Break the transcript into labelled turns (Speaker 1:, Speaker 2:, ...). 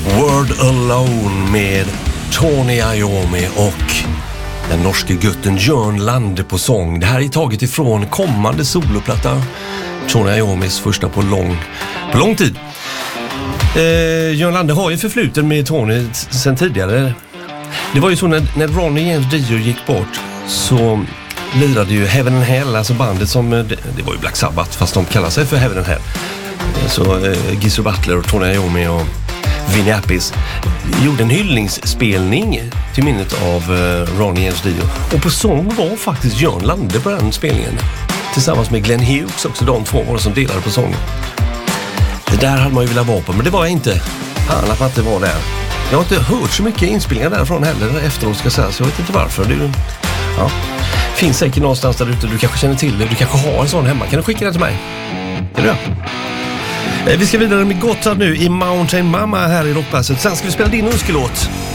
Speaker 1: Word Alone med Tony Iommi och den norske gutten Jørn Lande på sång. Det här är taget ifrån kommande soloplatta, Tony Iommis första på lång tid. Jørn Lande har ju förfluten med Tony sen tidigare. Det var ju så när Ronny James Dio gick bort så lirade ju Heaven and Hell, alltså bandet som, det var ju Black Sabbath fast de kallar sig för Heaven and Hell. Så Geezer Butler och Tony Iommi och Vinnie Appice gjorde en hyllningsspelning till minnet av Ronny James Dio. Och på sång var faktiskt Jørn Lande på den spelningen. Tillsammans med Glenn Hughes också, de två var som delade på sången. Det där hade man ju velat vara på, men det var jag inte. Han att man inte var där. Jag har inte hört så mycket inspelningar därifrån heller efteråt ska jag säga, så jag vet inte varför. Det finns säkert någonstans där ute, du kanske känner till det, du kanske har en sån hemma. Kan du skicka den till mig? Är det? Vi ska vidare med Gotthard nu i Mountain Mama här i Rockpasset. Sen ska vi spela din önskelåt.